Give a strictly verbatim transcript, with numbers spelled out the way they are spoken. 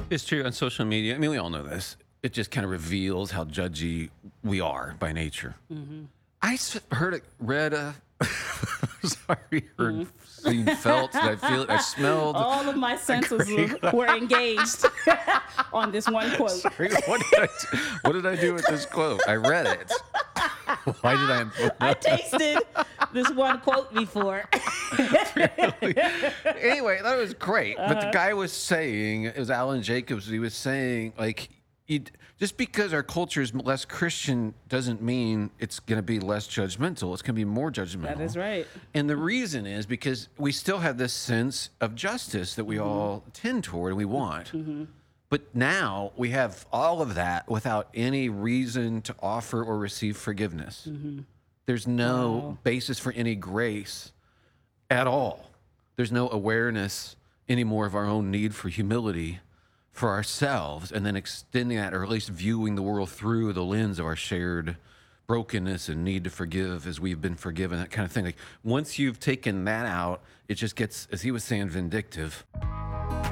It's true on social media. I mean, we all know this. It just kind of reveals how judgy we are by nature. Mm-hmm. I s- heard it, read, uh, sorry, heard, Mm-hmm. seen, felt, did I feel it? I smelled. All of my senses were, were engaged on this one quote. Sorry, what did I do? What did I do with this quote? I read it. Why did I? I tasted this one quote before. Anyway, I thought it was great. But the guy was saying, it was Alan Jacobs, he was saying, like, you, just because our culture is less Christian doesn't mean it's going to be less judgmental. It's going to be more judgmental. That is right. And the reason is because we still have this sense of justice that we Mm-hmm. all tend toward and we want. But now we have all of that without any reason to offer or receive forgiveness. There's no Wow. basis for any grace at all. There's no awareness anymore of our own need for humility for ourselves, and then extending that, or at least viewing the world through the lens of our shared brokenness and need to forgive as we've been forgiven, that kind of thing. Like once you've taken that out, it just gets, as he was saying, vindictive.